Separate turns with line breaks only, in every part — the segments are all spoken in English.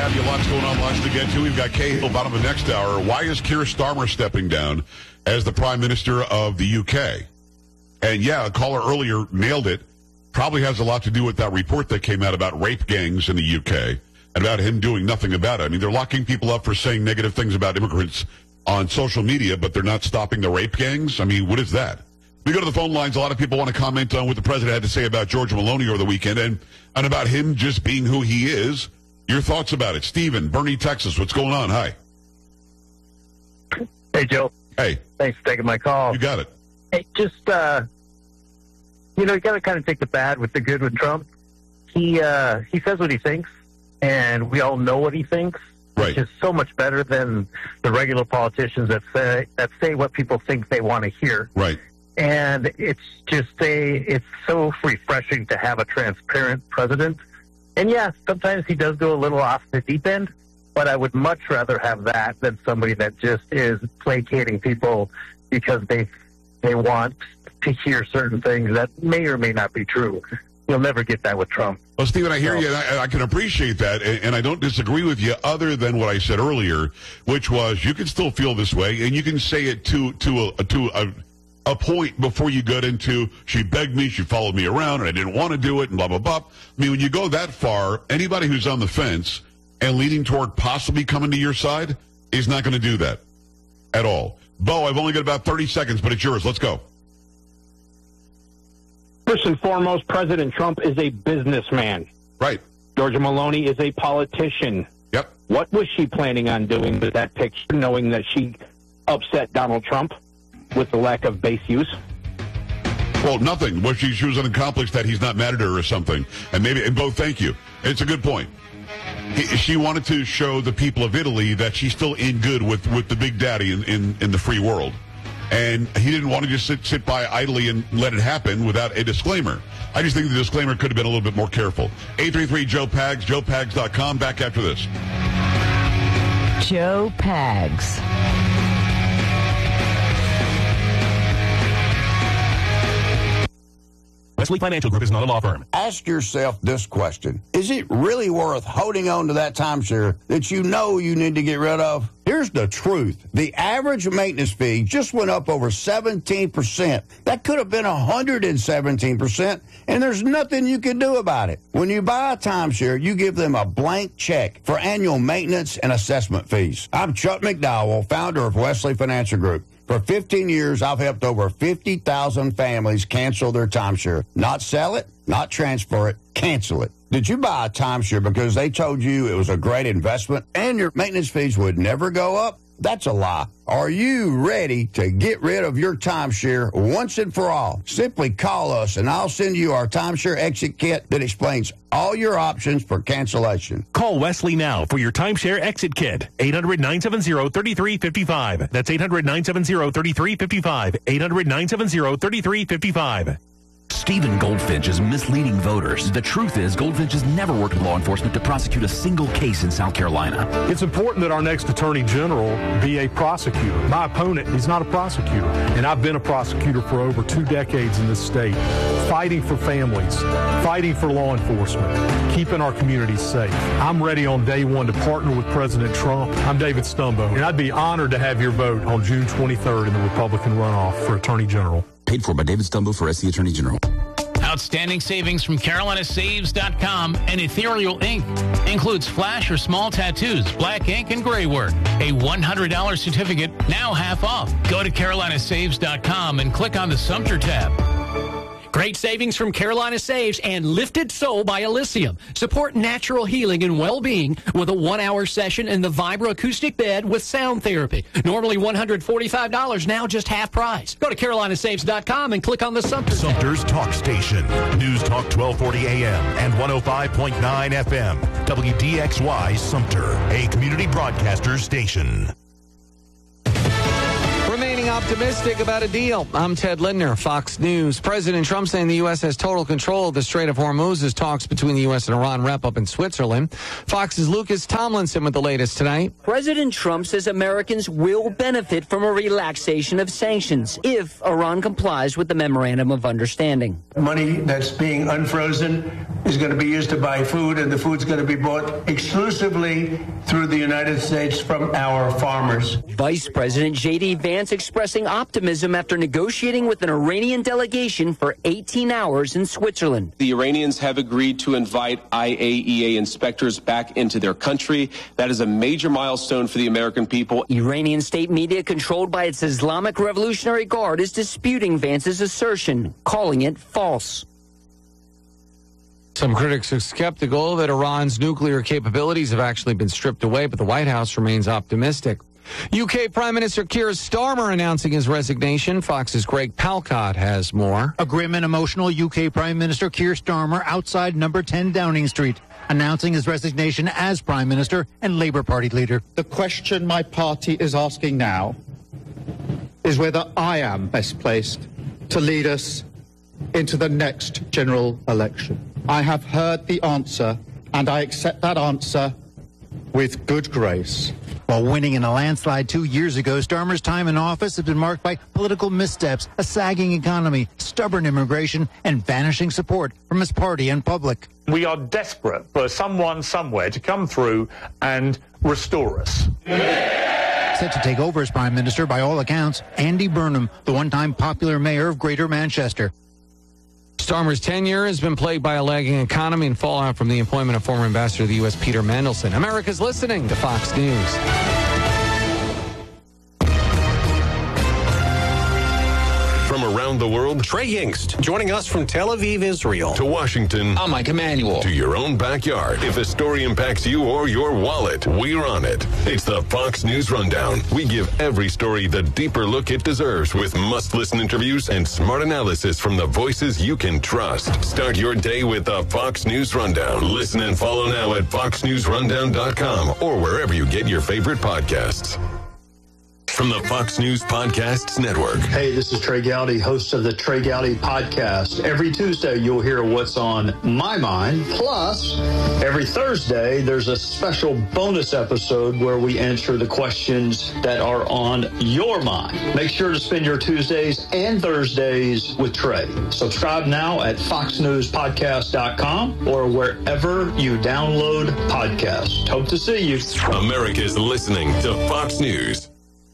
have you. Lots going on, lots to get to. We've got Cahill bottom of the next hour. Why is Keir Starmer stepping down as the Prime Minister of the UK? And yeah, a caller earlier nailed it. Probably has a lot to do with that report that came out about rape gangs in the UK and about him doing nothing about it. I mean, they're locking people up for saying negative things about immigrants on social media, but they're not stopping the rape gangs? I mean, what is that? We go to the phone lines. A lot of people want to comment on what the president had to say about George Maloney over the weekend and about him just being who he is. Your thoughts about it. Steven, Bernie, Texas. What's going on? Hi.
Hey, Joe.
Hey.
Thanks for taking my call.
You got it.
Hey, just, you got to kind of take the bad with the good with Trump. He says what he thinks, and we all know what he thinks.
Right.
Which is so much better than the regular politicians that say what people think they want to hear.
Right.
And it's so refreshing to have a transparent president. And yeah, sometimes he does go a little off the deep end, but I would much rather have that than somebody that just is placating people because they want to hear certain things that may or may not be true. You'll never get that with Trump.
Well, Stephen, I hear you, and I can appreciate that, and I don't disagree with you other than what I said earlier, which was you can still feel this way, and you can say it to a point before you get into, she begged me, she followed me around, and I didn't want to do it, and blah, blah, blah. I mean, when you go that far, anybody who's on the fence and leaning toward possibly coming to your side is not going to do that at all. Bo, I've only got about 30 seconds, but it's yours. Let's go.
First and foremost, President Trump is a businessman.
Right.
Georgia Maloney is a politician.
Yep.
What was she planning on doing with that picture, knowing that she upset Donald Trump with the lack of base use?
Well, nothing. Well, she was unaccomplished that he's not mad at her or something. And Bo, thank you. It's a good point. She wanted to show the people of Italy that she's still in good with the big daddy in the free world. And he didn't want to just sit by idly and let it happen without a disclaimer. I just think the disclaimer could have been a little bit more careful. 833-JOE-PAGS, joepags.com. Back after this.
Joe Pags.
Wesley Financial Group is not a law firm.
Ask yourself this question. Is it really worth holding on to that timeshare that you know you need to get rid of? Here's the truth. The average maintenance fee just went up over 17%. That could have been 117%, and there's nothing you can do about it. When you buy a timeshare, you give them a blank check for annual maintenance and assessment fees. I'm Chuck McDowell, founder of Wesley Financial Group. For 15 years, I've helped over 50,000 families cancel their timeshare. Not sell it, not transfer it, cancel it. Did you buy a timeshare because they told you it was a great investment and your maintenance fees would never go up? That's a lie. Are you ready to get rid of your timeshare once and for all? Simply call us and I'll send you our timeshare exit kit that explains all your options for cancellation.
Call Wesley now for your timeshare exit kit. 800-970-3355. That's 800-970-3355. 800-970-3355.
Stephen Goldfinch is misleading voters. The truth is, Goldfinch has never worked with law enforcement to prosecute a single case in South Carolina.
It's important that our next attorney general be a prosecutor. My opponent is not a prosecutor, and I've been a prosecutor for over 2 decades in this state, fighting for families, fighting for law enforcement, keeping our communities safe. I'm ready on day one to partner with President Trump. I'm David Stumbo, and I'd be honored to have your vote on June 23rd in the Republican runoff for attorney general.
Paid for by David Stumbo for SC Attorney General.
Outstanding savings from CarolinaSaves.com and Ethereal Ink. Includes flash or small tattoos, black ink, and gray work. A $100 certificate, now half off. Go to CarolinaSaves.com and click on the Sumter tab.
Great savings from Carolina Saves and Lifted Soul by Elysium. Support natural healing and well-being with a 1-hour session in the vibroacoustic bed with sound therapy. Normally $145, now just half price. Go to CarolinaSaves.com and click on the Sumter tab.
Sumter's Talk Station. News Talk 1240 AM and 105.9 FM. WDXY Sumter, a community broadcaster station.
Remaining optimistic about a deal. I'm Ted Lindner, Fox News. President Trump saying the U.S. has total control of the Strait of Hormuz as talks between the U.S. and Iran wrap up in Switzerland. Fox's Lucas Tomlinson with the latest tonight.
President Trump says Americans will benefit from a relaxation of sanctions if Iran complies with the Memorandum of Understanding.
Money that's being unfrozen
is going to be used to buy food, and the food's going to be bought exclusively through the United States from our farmers.
Vice President J.D. Vance expressing optimism after negotiating with an Iranian delegation for 18 hours in Switzerland.
The Iranians have agreed to invite IAEA inspectors back into their country. That is a major milestone for the American people.
Iranian state media controlled by its Islamic Revolutionary Guard is disputing Vance's assertion, calling it false.
Some critics are skeptical that Iran's nuclear capabilities have actually been stripped away, but the White House remains optimistic. UK Prime Minister Keir Starmer announcing his resignation. Fox's Greg Palcott has more.
A grim and emotional UK Prime Minister Keir Starmer outside number 10 Downing Street, announcing his resignation as Prime Minister and Labour Party leader.
The question my party is asking now is whether I am best placed to lead us into the next general election. I have heard the answer, and I accept that answer with good grace.
While winning in a landslide 2 years ago, Starmer's time in office has been marked by political missteps, a sagging economy, stubborn immigration, and vanishing support from his party and public.
We are desperate for someone somewhere to come through and restore us.
Set to take over as Prime Minister, by all accounts, Andy Burnham, the one-time popular mayor of Greater Manchester.
Starmer's tenure has been plagued by a lagging economy and fallout from the employment of former ambassador to the U.S. Peter Mandelson. America's listening to Fox News.
From around the world, Trey Yingst, joining us from Tel Aviv, Israel, to Washington. I'm Mike Emanuel. To your own backyard. If a story impacts you or your wallet, we're on it. It's the Fox News Rundown. We give every story the deeper look it deserves with must-listen interviews and smart analysis from the voices you can trust. Start your day with the Fox News Rundown. Listen and follow now at foxnewsrundown.com or wherever you get your favorite podcasts. From the Fox News Podcasts Network.
Hey, this is Trey Gowdy, host of the Trey Gowdy Podcast. Every Tuesday, you'll hear what's on my mind. Plus, every Thursday, there's a special bonus episode where we answer the questions that are on your mind. Make sure to spend your Tuesdays and Thursdays with Trey. Subscribe now at foxnewspodcast.com or wherever you download podcasts. Hope to see you.
America's listening to Fox News.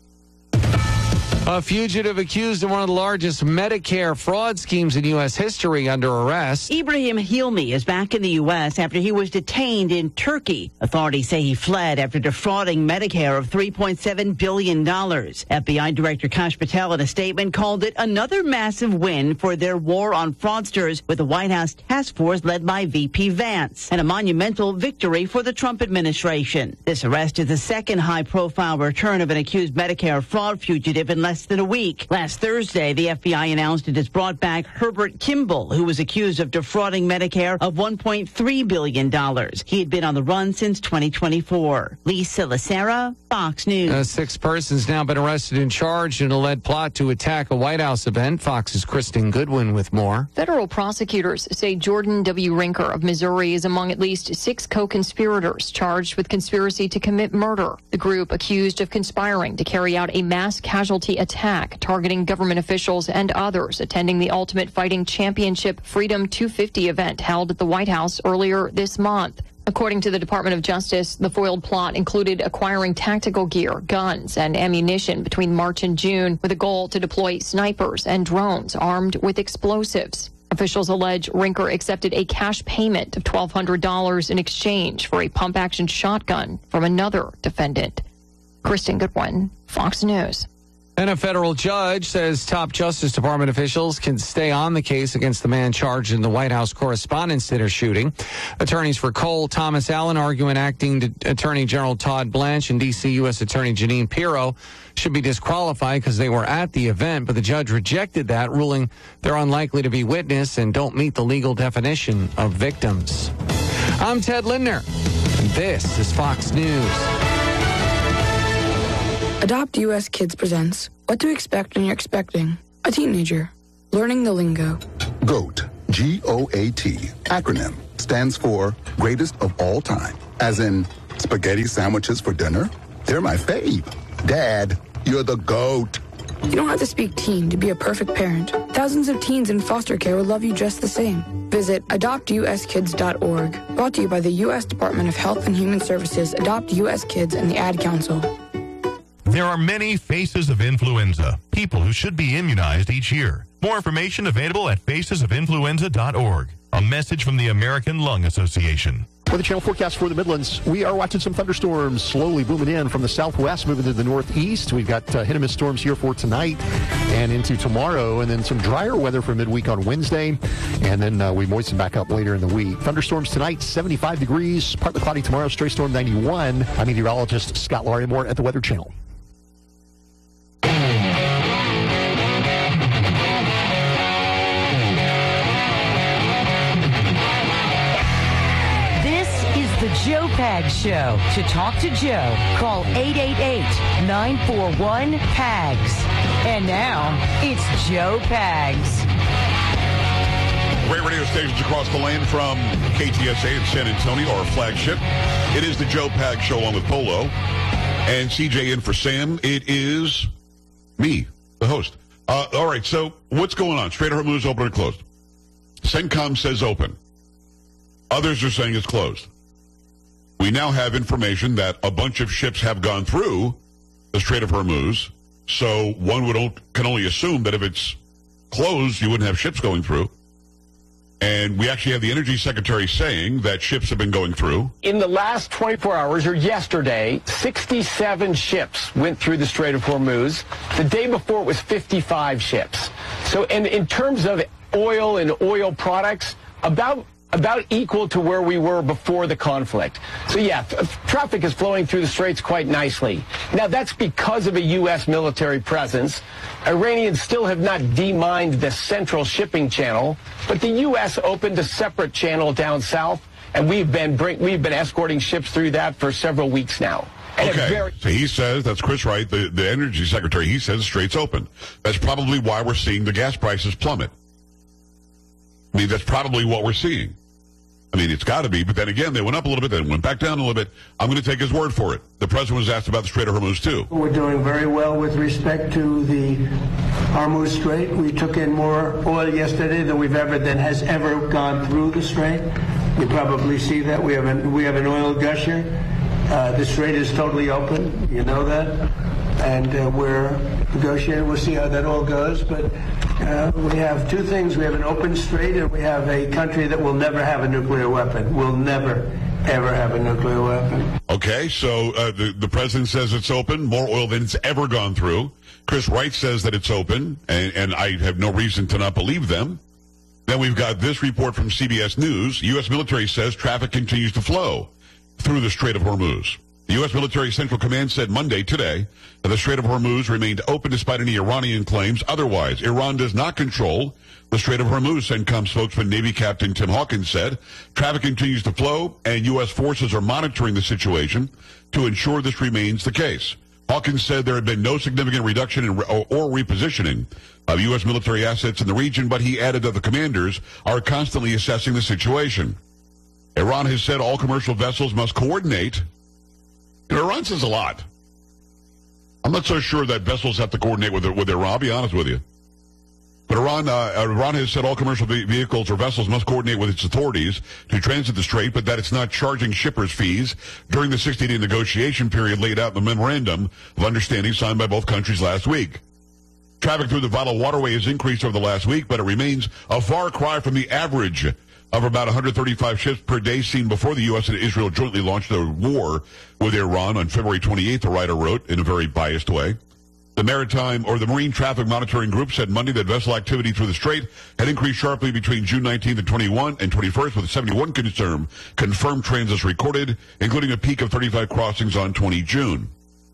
A fugitive accused of one of the largest Medicare fraud schemes in U.S. history under arrest.
Ibrahim Hilmi is back in the U.S. after he was detained in Turkey. Authorities say he fled after defrauding Medicare of $3.7 billion. FBI Director Kash Patel in a statement called it another massive win for their war on fraudsters with the White House task force led by VP Vance, and a monumental victory for the Trump administration. This arrest is the second high-profile return of an accused Medicare fraud fugitive in less than a week. Last Thursday, the FBI announced it has brought back Herbert Kimball, who was accused of defrauding Medicare of $1.3 billion. He had been on the run since 2024. Lisa Lacera, Fox News.
6 persons now been arrested and charged in a lead plot to attack a White House event. Fox's Kristen Goodwin with more.
Federal prosecutors say Jordan W. Rinker of Missouri is among at least 6 co-conspirators charged with conspiracy to commit murder. The group accused of conspiring to carry out a mass casualty attack targeting government officials and others attending the Ultimate Fighting Championship Freedom 250 event held at the White House earlier this month. According to the Department of Justice, the foiled plot included acquiring tactical gear, guns, and ammunition between March and June with a goal to deploy snipers and drones armed with explosives. Officials allege Rinker accepted a cash payment of $1,200 in exchange for a pump-action shotgun from another defendant. Kristen Goodwin, Fox News.
And a federal judge says top Justice Department officials can stay on the case against the man charged in the White House Correspondents' Center shooting. Attorneys for Cole Thomas Allen arguing acting Attorney General Todd Blanche and D.C. U.S. Attorney Jeanine Pirro should be disqualified because they were at the event, but the judge rejected that, ruling they're unlikely to be witness and don't meet the legal definition of victims. I'm Ted Lindner, and this is Fox News.
Adopt US Kids presents What to Expect When You're Expecting a Teenager. Learning the lingo.
GOAT, G-O-A-T, acronym, stands for Greatest of All Time. As in, spaghetti sandwiches for dinner? They're my fave. Dad, you're the GOAT.
You don't have to speak teen to be a perfect parent. Thousands of teens in foster care will love you just the same. Visit adoptuskids.org. Brought to you by the U.S. Department of Health and Human Services, Adopt U.S. Kids, and the Ad Council.
There are many faces of influenza, people who should be immunized each year. More information available at facesofinfluenza.org. A message from the American Lung Association.
For the channel forecast for the Midlands, we are watching some thunderstorms slowly booming in from the southwest, moving to the northeast. We've got hit and miss storms here for tonight and into tomorrow, and then some drier weather for midweek on Wednesday, and then we moisten back up later in the week. Thunderstorms tonight, 75 degrees, partly cloudy tomorrow, stray storm 91. I'm meteorologist Scott Larimore at the Weather Channel.
The Joe Pags Show. To talk to Joe, call 888-941-PAGS. And now, it's Joe Pags.
Great radio stations across the land from KTSA in San Antonio, our flagship. It is the Joe Pags Show along with Polo and CJ in for Sam. It is me, the host. All right, so what's going on? Strait of Hormuz open or closed? CENTCOM says open. Others are saying it's closed. We now have information that a bunch of ships have gone through the Strait of Hormuz, so one can only assume that if it's closed, you wouldn't have ships going through. And we actually have the Energy Secretary saying that ships have been going through.
In the last 24 hours, or yesterday, 67 ships went through the Strait of Hormuz. The day before, it was 55 ships. So in terms of oil and oil products, about equal to where we were before the conflict. So yeah, traffic is flowing through the straits quite nicely. Now that's because of a U.S. military presence. Iranians still have not demined the central shipping channel, but the U.S. opened a separate channel down south, and we've been escorting ships through that for several weeks now.
Okay, so he says, that's Chris Wright, the Energy Secretary, he says the strait's open. That's probably why we're seeing the gas prices plummet. I mean, that's probably what we're seeing. I mean, it's got to be, but then again, they went up a little bit, then went back down a little bit. I'm going to take his word for it. The president was asked about the Strait of Hormuz, too.
We're doing very well with respect to the Hormuz Strait. We took in more oil yesterday than has ever gone through the strait. You probably see that. We have an oil gusher. The strait is totally open. You know that. And we're negotiating. We'll see how that all goes. But we have two things. We have an open strait, and we have a country that will never have a nuclear weapon. Will never, ever have a nuclear weapon.
Okay, so the president says it's open, more oil than it's ever gone through. Chris Wright says that it's open, and I have no reason to not believe them. Then we've got this report from CBS News. U.S. military says traffic continues to flow through the Strait of Hormuz. The U.S. Military Central Command said Monday, today, that the Strait of Hormuz remained open despite any Iranian claims otherwise. Iran does not control the Strait of Hormuz, CENTCOM spokesman Navy Captain Tim Hawkins said. Traffic continues to flow, and U.S. forces are monitoring the situation to ensure this remains the case. Hawkins said there had been no significant reduction in or repositioning of U.S. military assets in the region, but he added that the commanders are constantly assessing the situation. Iran has said all commercial vessels must coordinate. Iran says a lot. I'm not so sure that vessels have to coordinate with Iran. I'll be honest with you. But Iran has said all commercial vehicles or vessels must coordinate with its authorities to transit the strait, but that it's not charging shippers fees during the 60-day negotiation period laid out in the memorandum of understanding signed by both countries last week. Traffic through the vital waterway has increased over the last week, but it remains a far cry from the average of about 135 ships per day seen before the U.S. and Israel jointly launched a war with Iran on February 28th, the writer wrote in a very biased way. The Marine Traffic Monitoring Group said Monday that vessel activity through the strait had increased sharply between June 19th and 21st, with 71 confirmed transits recorded, including a peak of 35 crossings on 20 June.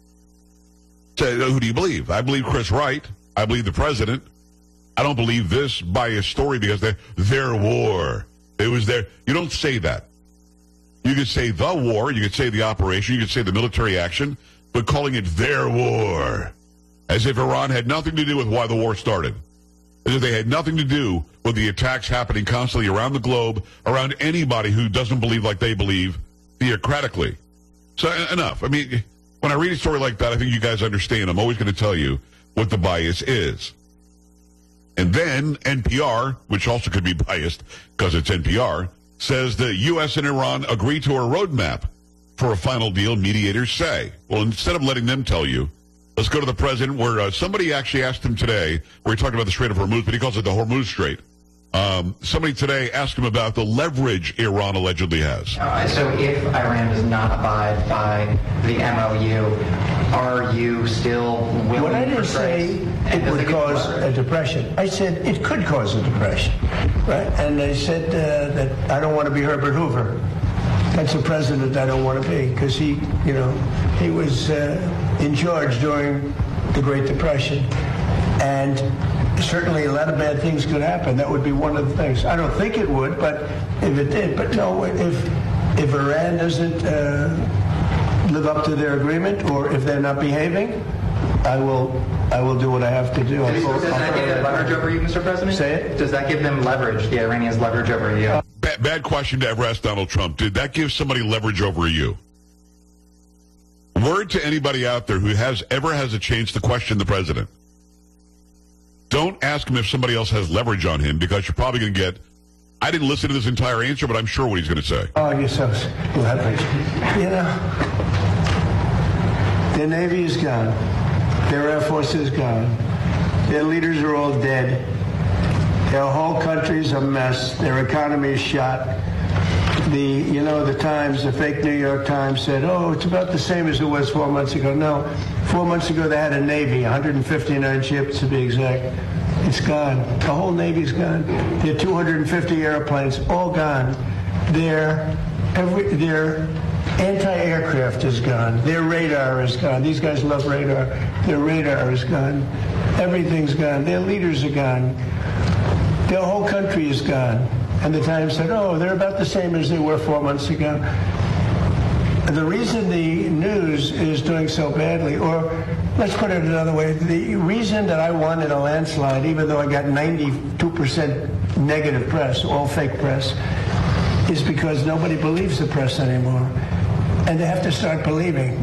So, who do you believe? I believe Chris Wright. I believe the president. I don't believe this biased story because their war. It was there. You don't say that. You could say the war. You could say the operation. You could say the military action. But calling it their war, as if Iran had nothing to do with why the war started. As if they had nothing to do with the attacks happening constantly around the globe, around anybody who doesn't believe like they believe theocratically. So enough. I mean, when I read a story like that, I think you guys understand. I'm always going to tell you what the bias is. And then NPR, which also could be biased because it's NPR, says the U.S. and Iran agree to a roadmap for a final deal, mediators say. Well, instead of letting them tell you, let's go to the president, where somebody actually asked him today, where he talked about the Strait of Hormuz, but he calls it the Hormuz Strait. Somebody today asked him about the leverage Iran allegedly has.
So if Iran does not abide by the MOU, are you still willing
What I
to
didn't say it would cause a depression. I said it could cause a depression, right? And I said that I don't want to be Herbert Hoover. That's a president I don't want to be, because he was in charge during the Great Depression. And certainly a lot of bad things could happen. That would be one of the things. I don't think it would, but if it did. But no, if Iran doesn't live up to their agreement, or if they're not behaving, I will do what I have to do.
Does that give them leverage over you, Mr. President?
Say it?
Does that give them leverage, the Iranians leverage over you?
Bad question to ever ask Donald Trump. Did that give somebody leverage over you? Word to anybody out there who ever has a chance to question the president. Don't ask him if somebody else has leverage on him, because you're probably going to get, I didn't listen to this entire answer, but I'm sure what he's going to say.
Oh, you're so leverage. Their Navy is gone. Their Air Force is gone. Their leaders are all dead. Their whole country's a mess. Their economy is shot. The Times, the fake New York Times said, it's about the same as it was 4 months ago. No, 4 months ago they had a Navy, 159 ships to be exact. It's gone. The whole Navy's gone. Their 250 airplanes, all gone. Their anti-aircraft is gone. Their radar is gone. These guys love radar. Their radar is gone. Everything's gone. Their leaders are gone. Their whole country is gone. And the Times said, they're about the same as they were 4 months ago. The reason the news is doing so badly, or let's put it another way, the reason that I wanted a landslide, even though I got 92% negative press, all fake press, is because nobody believes the press anymore. And they have to start believing.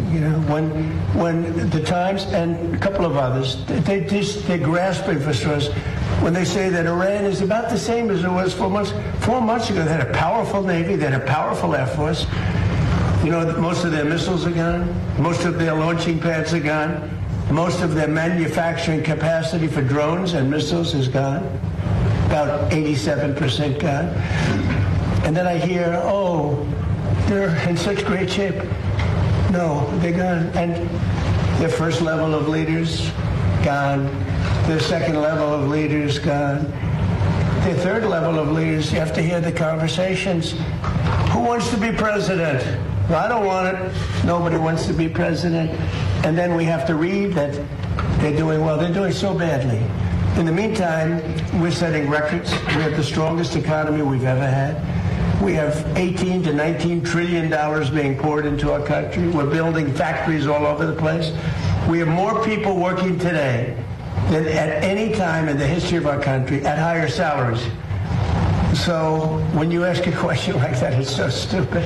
When the Times and a couple of others, they're grasping for straws. When they say that Iran is about the same as it was 4 months. 4 months ago, they had a powerful Navy, they had a powerful Air Force. Most of their missiles are gone. Most of their launching pads are gone. Most of their manufacturing capacity for drones and missiles is gone. About 87% gone. And then I hear, they're in such great shape. No, they're gone. And their first level of leaders, gone. Their second level of leaders, gone. Their third level of leaders, you have to hear the conversations. Who wants to be president? Well, I don't want it. Nobody wants to be president. And then we have to read that they're doing well. They're doing so badly. In the meantime, we're setting records. We have the strongest economy we've ever had. We have 18 to 19 trillion dollars being poured into our country. We're building factories all over the place. We have more people working today than at any time in the history of our country at higher salaries. So when you ask a question like that, it's so stupid.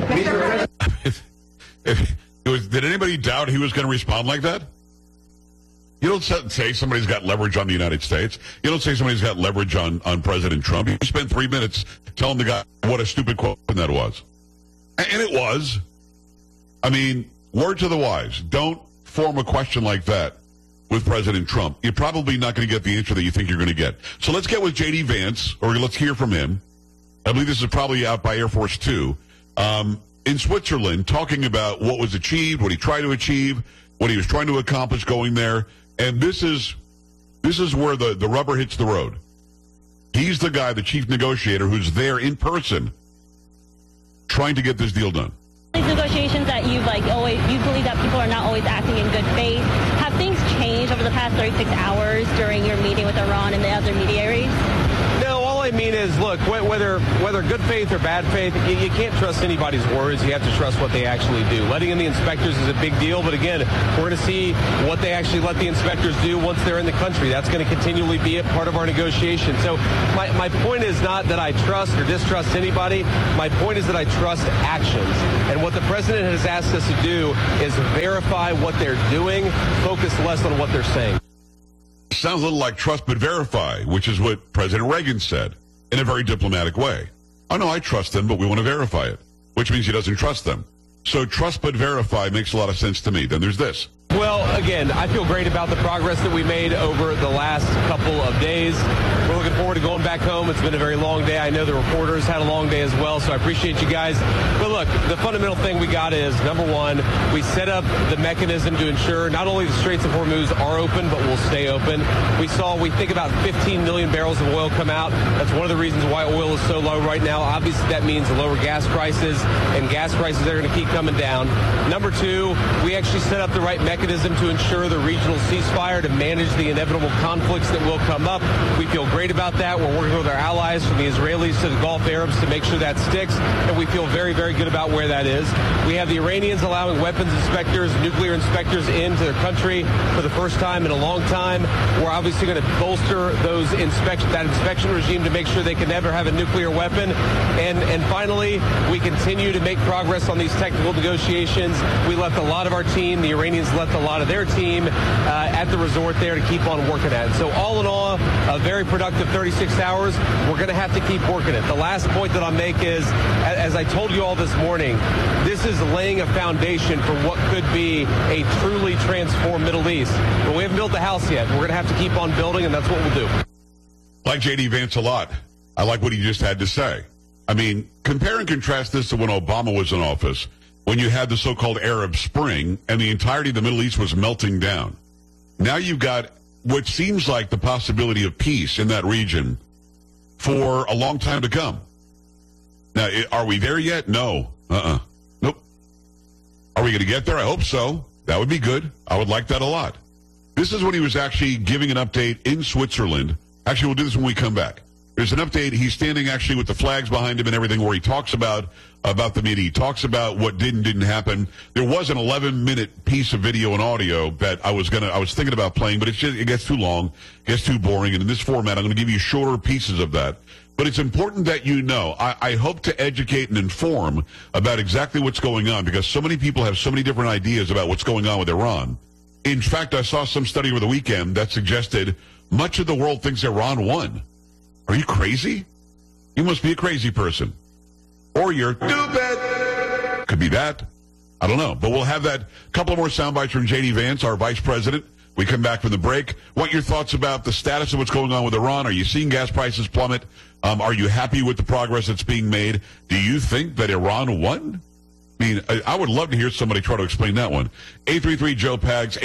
Did anybody doubt he was going to respond like that? You don't say somebody's got leverage on the United States. You don't say somebody's got leverage on President Trump. You spent 3 minutes telling the guy what a stupid quote that was. And it was. I mean, word to the wise. Don't form a question like that with President Trump. You're probably not going to get the answer that you think you're going to get. So let's get with J.D. Vance, or let's hear from him. I believe this is probably out by Air Force Two, in Switzerland, talking about what was achieved, what he tried to achieve, what he was trying to accomplish going there. And this is where the rubber hits the road. He's the guy, the chief negotiator, who's there in person trying to get this deal done.
These negotiations that you believe that people are not always acting in good faith. Have things changed over the past 36 hours during your meeting with Iran and the other mediaries?
No, all I mean is, look, whether good faith or bad faith, you can't trust anybody's words. You have to trust what they actually do. Letting in the inspectors is a big deal, but again, we're going to see what they actually let the inspectors do once they're in the country. That's going to continually be a part of our negotiation. So my point is not that I trust or distrust anybody. My point is that I trust actions. And what the president has asked us to do is verify what they're doing, focus less on what they're saying.
sounds a little like trust but verify, which is what President Reagan said in a very diplomatic way. Oh, no, I trust them, but we want to verify it, which means he doesn't trust them. So trust but verify makes a lot of sense to me. Then there's this.
Well, again, I feel great about the progress that we made over the last couple of days. We're looking forward to going back home. It's been a very long day. I know the reporters had a long day as well, so I appreciate you guys. But look, the fundamental thing we got is, number one, we set up the mechanism to ensure not only the Straits of Hormuz are open, but will stay open. We think about 15 million barrels of oil come out. That's one of the reasons why oil is so low right now. Obviously, that means lower gas prices, and gas prices are going to keep coming down. Number two, we actually set up the right mechanism to ensure the regional ceasefire to manage the inevitable conflicts that will come up. We feel great about that. We're working with our allies from the Israelis to the Gulf Arabs to make sure that sticks, and we feel very, very good about where that is. We have the Iranians allowing weapons inspectors, nuclear inspectors into their country for the first time in a long time. We're obviously going to bolster that inspection regime to make sure they can never have a nuclear weapon. And finally, we continue to make progress on these technical negotiations. We left a lot of our team. The Iranians left a lot of their team at the resort there to keep on working at it. So all in all, a very productive 36 hours. We're going to have to keep working it. The last point that I'll make is, as I told you all this morning, this is laying a foundation for what could be a truly transformed Middle East. But we haven't built the house yet. We're going to have to keep on building, and that's what we'll do.
Like J.D. Vance a lot. I like what he just had to say. I mean, compare and contrast this to when Obama was in office, when you had the so-called Arab Spring and the entirety of the Middle East was melting down. Now you've got what seems like the possibility of peace in that region for a long time to come. Now, are we there yet? No. Nope. Are we going to get there? I hope so. That would be good. I would like that a lot. This is when he was actually giving an update in Switzerland. Actually, we'll do this when we come back. There's an update. He's standing actually with the flags behind him and everything where he talks about the meeting. He talks about what didn't happen. There was an 11-minute piece of video and audio that I was thinking about playing, but it gets too long, gets too boring. And in this format, I'm going to give you shorter pieces of that. But it's important that you know. I hope to educate and inform about exactly what's going on because so many people have so many different ideas about what's going on with Iran. In fact, I saw some study over the weekend that suggested much of the world thinks Iran won. Are you crazy? You must be a crazy person. Or you're stupid. Could be that. I don't know. But we'll have that couple more sound bites from J.D. Vance, our vice president. We come back from the break. What your thoughts about the status of what's going on with Iran? Are you seeing gas prices plummet? Are you happy with the progress that's being made? Do you think that Iran won? I mean, I would love to hear somebody try to explain that one. 833-JOE-PAGS,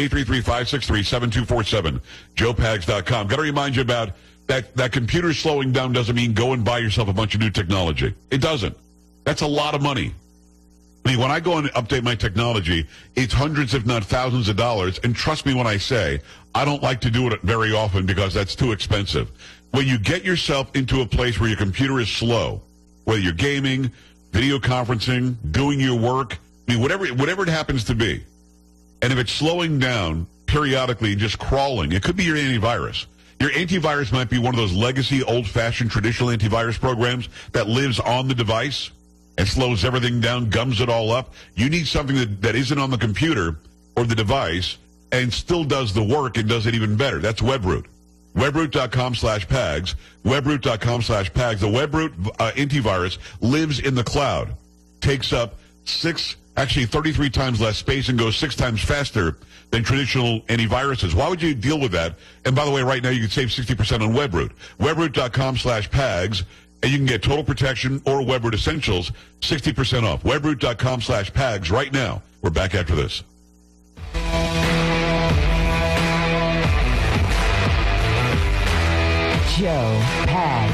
833-563-7247, joepags.com. Got to remind you about that computer slowing down doesn't mean go and buy yourself a bunch of new technology. It doesn't. That's a lot of money. I mean, when I go and update my technology, it's hundreds, if not thousands of dollars. And trust me when I say, I don't like to do it very often because that's too expensive. When you get yourself into a place where your computer is slow, whether you're gaming, video conferencing, doing your work, I mean, whatever it happens to be, and if it's slowing down periodically and just crawling, it could be your antivirus. Your antivirus might be one of those legacy, old-fashioned, traditional antivirus programs that lives on the device and slows everything down, gums it all up. You need something that isn't on the computer or the device and still does the work and does it even better. That's WebRoot. WebRoot.com/PAGS. WebRoot.com/PAGS. The WebRoot antivirus lives in the cloud, takes up 33 times less space and goes 6 times faster than traditional antiviruses. Why would you deal with that? And by the way, right now you can save 60% on WebRoot. WebRoot.com/PAGS, and you can get Total Protection or WebRoot Essentials 60% off. WebRoot.com/PAGS right now. We're back after this.
Joe Pags.